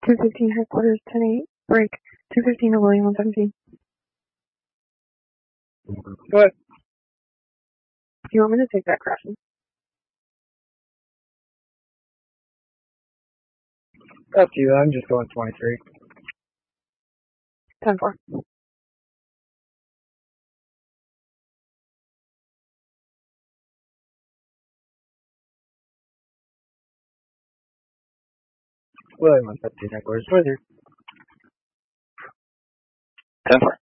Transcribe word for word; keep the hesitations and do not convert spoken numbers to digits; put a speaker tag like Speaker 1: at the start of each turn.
Speaker 1: two fifteen headquarters, ten eight, break. two fifteen to William, one seventeen.
Speaker 2: Go ahead.
Speaker 1: Do you want me to take that crashing?
Speaker 2: Up to you. I'm just going twenty-three.
Speaker 1: ten four.
Speaker 2: William, one seventeen headquarters, twenty-three.
Speaker 3: ten four.